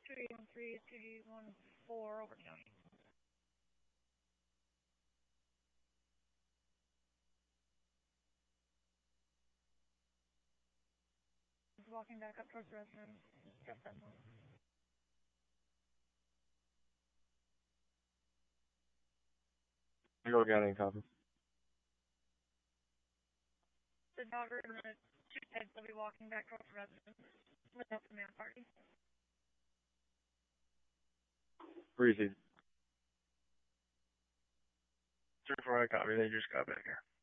2D13, 2D14, over county. Walking back up towards the residence. Got that one. Go county, copy. The dogger and the two heads will be walking back towards the residence without the man party. Breezy. 3-4, I copy. They just got back here.